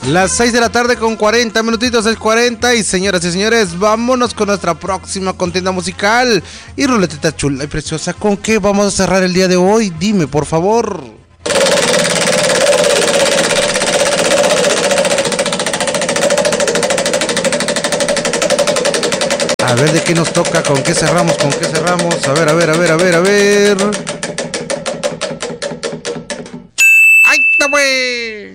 Las 6 de la tarde con 40 minutitos, es 40. Y señoras y señores, vámonos con nuestra próxima contienda musical. Y ruletita chula y preciosa, ¿con qué vamos a cerrar el día de hoy? Dime, por favor. A ver de qué nos toca, con qué cerramos, con qué cerramos. A ver, a ver, a ver, a ver, a ver. ¡Ay, está, güey!